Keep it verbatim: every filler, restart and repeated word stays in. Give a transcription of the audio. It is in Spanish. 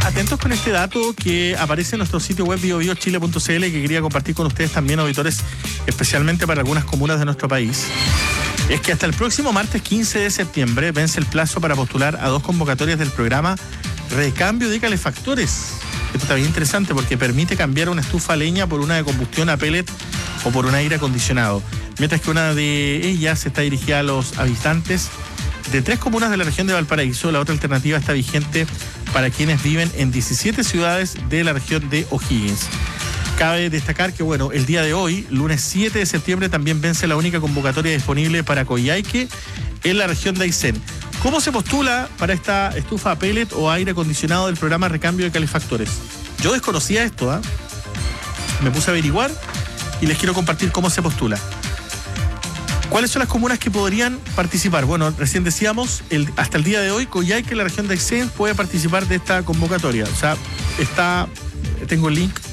Atentos con este dato que aparece en nuestro sitio web bio bio chile punto c l y que quería compartir con ustedes también, auditores, especialmente para algunas comunas de nuestro país. Es que hasta el próximo martes quince de septiembre vence el plazo para postular a dos convocatorias del programa Recambio de Calefactores. Esto está bien interesante porque permite cambiar una estufa a leña por una de combustión a pellet o por un aire acondicionado. Mientras que una de ellas está dirigida a los habitantes de tres comunas de la región de Valparaíso. La otra alternativa está vigente para quienes viven en diecisiete ciudades de la región de O'Higgins. Cabe destacar que, bueno, el día de hoy, lunes siete de septiembre, también vence la única convocatoria disponible para Coyhaique en la región de Aysén. ¿Cómo se postula para esta estufa a pellet o aire acondicionado del programa Recambio de Calefactores? Yo desconocía esto, ¿eh? Me puse a averiguar y les quiero compartir cómo se postula. ¿Cuáles son las comunas que podrían participar? Bueno, recién decíamos, el, hasta el día de hoy, Coyhaique, la región de Aysén, puede participar de esta convocatoria. O sea, está, tengo el link